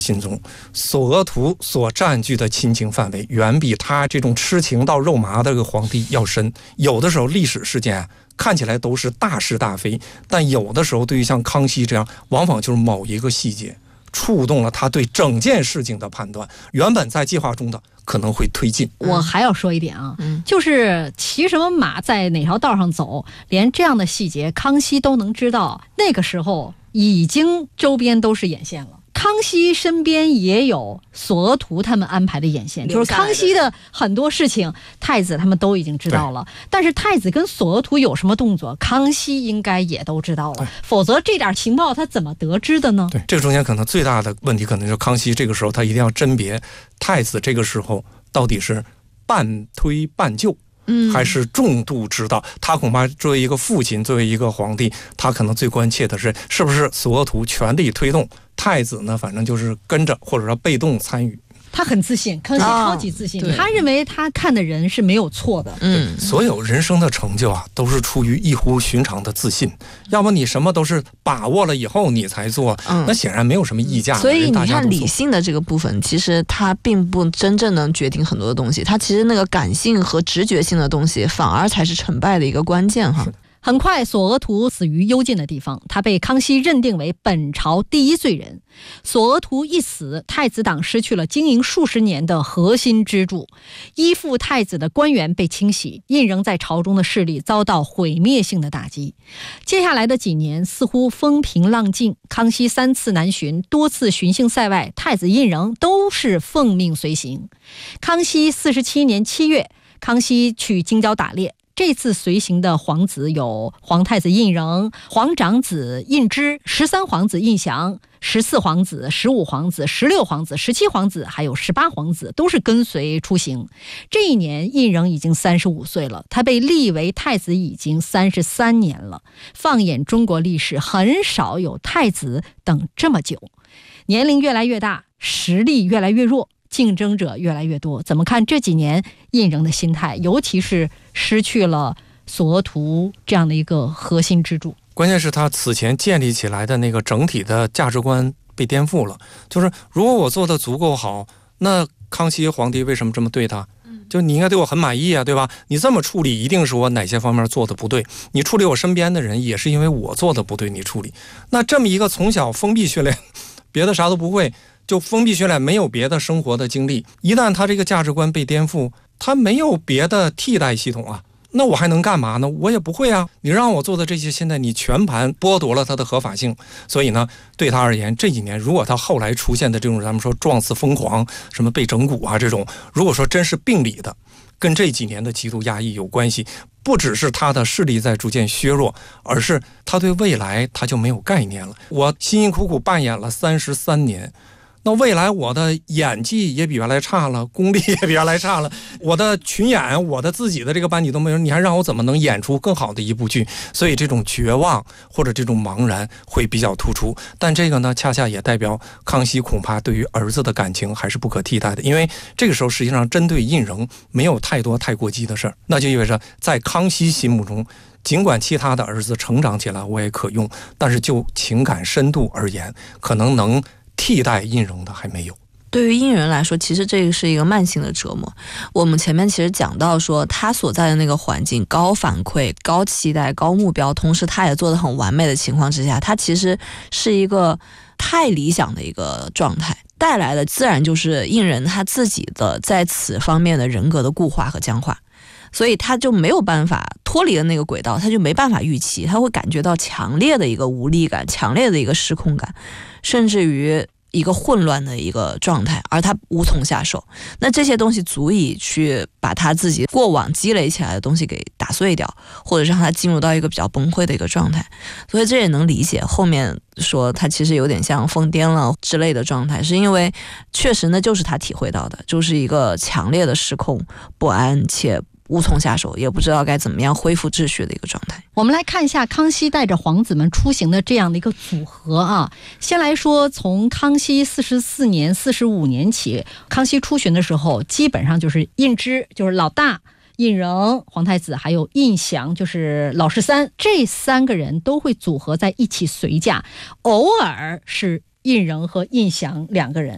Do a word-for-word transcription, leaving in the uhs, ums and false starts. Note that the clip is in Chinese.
心中，索额图所占据的亲情范围远比他这种痴情到肉麻的这个皇帝要深。有的时候历史事件啊，看起来都是大是大非，但有的时候对于像康熙这样，往往就是某一个细节触动了他对整件事情的判断，原本在计划中的可能会推进。 我还要说一点啊，嗯、就是骑什么马在哪条道上走，连这样的细节康熙都能知道，那个时候已经周边都是眼线了。康熙身边也有索额图他们安排的眼线，就是康熙的很多事情太子他们都已经知道了，但是太子跟索额图有什么动作，康熙应该也都知道了，否则这点情报他怎么得知的呢？对， 这个中间可能最大的问题可能是康熙这个时候他一定要甄别太子这个时候到底是半推半就还是重度指导。他恐怕作为一个父亲，作为一个皇帝，他可能最关切的是是不是索额图全力推动，太子呢反正就是跟着或者说被动参与。 他很自信，康熙超级自信、哦、他认为他看的人是没有错的。 嗯，所有人生的成就啊，都是出于异乎寻常的自信。要么你什么都是把握了以后你才做，嗯、那显然没有什么溢价。 所以你看理性的这个部分，其实它并不真正能决定很多的东西，它其实那个感性和直觉性的东西，反而才是成败的一个关键哈。 很快，索额图死于幽禁的地方，他被康熙认定为本朝第一罪人。索额图一死，太子党失去了经营数十年的核心支柱，依附太子的官员被清洗，胤禛在朝中的势力遭到毁灭性的打击。接下来的几年似乎风平浪静，康熙三次南巡，多次巡幸塞外，太子胤禛都是奉命随行。康熙四十七年七月，康熙去京郊打猎。这次随行的皇子有皇太子胤禛、皇长子胤芝、十三皇子胤祥、十四皇子、十五皇子、十六皇子、十七皇子，还有十八皇子，都是跟随出行。这一年，胤禛已经三十五岁了，他被立为太子已经三十三年了。放眼中国历史，很少有太子等这么久。年龄越来越大，实力越来越弱，竞争者越来越多。怎么看这几年胤禛的心态，尤其是失去了索额图这样的一个核心支柱？ 关键是他此前建立起来的那个整体的价值观被颠覆了。就是如果我做的足够好，那康熙皇帝为什么这么对他？就你应该对我很满意啊，对吧？你这么处理，一定是我哪些方面做的不对。你处理我身边的人，也是因为我做的不对，你处理。那这么一个从小封闭训练，别的啥都不会，就封闭训练，没有别的生活的经历，一旦他这个价值观被颠覆，他没有别的替代系统啊，那我还能干嘛呢？我也不会啊。你让我做的这些，现在你全盘剥夺了他的合法性。所以呢，对他而言，这几年如果他后来出现的这种咱们说状似疯狂，什么被整蛊啊这种，如果说真是病理的，跟这几年的极度压抑有关系，不只是他的势力在逐渐削弱，而是他对未来他就没有概念了。我辛辛苦苦扮演了三十三年，那未来我的演技也比原来差了，功力也比原来差了，我的群演，我的自己的这个班底都没有，你还让我怎么能演出更好的一部剧？所以这种绝望或者这种茫然会比较突出。但这个呢，恰恰也代表康熙恐怕对于儿子的感情还是不可替代的，因为这个时候实际上针对胤禛没有太多太过激的事儿，那就意味着在康熙心目中，尽管其他的儿子成长起来我也可用，但是就情感深度而言，可能能替代胤禛的还没有。 对于胤禛来说，其实这个是一个慢性的折磨。我们前面其实讲到说，他所在的那个环境高反馈、高期待、高目标，同时他也做得很完美的情况之下，他其实是一个太理想的一个状态，带来的自然就是胤禛他自己的在此方面的人格的固化和僵化。所以他就没有办法脱离了那个轨道，他就没办法预期，他会感觉到强烈的一个无力感，强烈的一个失控感，甚至于一个混乱的一个状态，而他无从下手。那这些东西足以去把他自己过往积累起来的东西给打碎掉，或者是让他进入到一个比较崩溃的一个状态。所以这也能理解后面说他其实有点像疯癫了之类的状态，是因为确实那就是他体会到的，就是一个强烈的失控、不安且无从下手，也不知道该怎么样恢复秩序的一个状态。 我们来看一下康熙带着皇子们出行的这样的一个组合啊。先来说，从康熙四十四年、四十五年起，康熙出巡的时候，基本上就是胤芝，就是老大；胤禛皇太子，还有胤祥，就是老十三，这三个人都会组合在一起随驾，偶尔是胤禛和胤祥两个人。